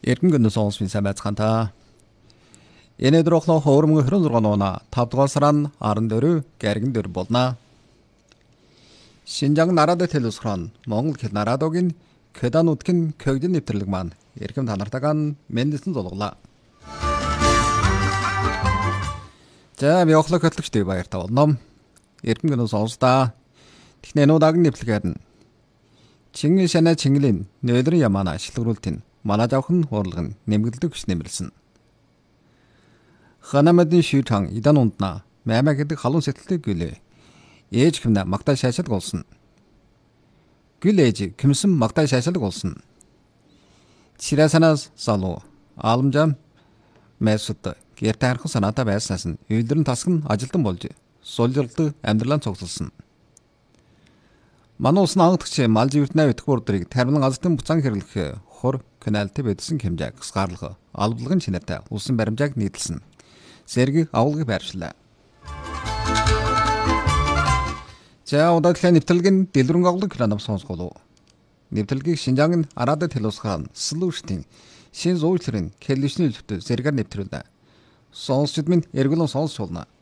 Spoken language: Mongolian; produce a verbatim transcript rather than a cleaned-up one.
Эргэн гэнэ сонсвин сайн байцгаана. Энэ өдөр охлоо хөрмөн хөрөн зургаан уна тав дугаар сарын арван дөрөв гэргэн дөр болно. Шинжаан нараад телевизрон Монгол хэл нараадогийн Кэдан утгын көгдөн нэвтрэлэг маань эрхэм танартагаан мэндэлсэн зулглаа. За би охлоо хөтлөгчтэй баяртай болно. Эрхэм гэнэ сонсдаа. Технээ нуудаг нэвтрэлгээр нь Чингэн шанаа чингэлийн нөлрэн ямаана шилгэрүүлтийн манай завхан хуурлага нь нэмгэлдэг хүч нэмэлсэн. Ханамадын шүүтан идан ундна маймаа гэдэг халуун сэтэлтэй гүлээ. Ээж хэмнэ магтаа шашаалг болсон. Гүл ээж кимсэн магтаа шашаалг болсон. Чирасанаас салуу аламжам мэсүт гэртэ харах санаатай байснаас нь үйлдвэрийн тасган ажилтан болж суулжралдаг амьдралаа цогцолсон. Манай улсын ангадагч мал живэртнээ өтөх бүрдрийг тармилан газрын буцаан хэрэглэх хор каналтай байдсан хэмжээг гасгаарлах албалгын чинартай улсын баримжааг нийтэлсэн. Сэргийг авалгыг байршлаа. За удаадлын нэвтрэлгийн дэлгэрэнг авалгыг хранам сонсголоо. Нэвтрэлгийг Шинжаан Араад телевизхан Solution шин зуучларын кэлишний өвтө зэрэгээр нэвтрүүлнэ. Сонсчид минь эргүүлэн сонсч болно.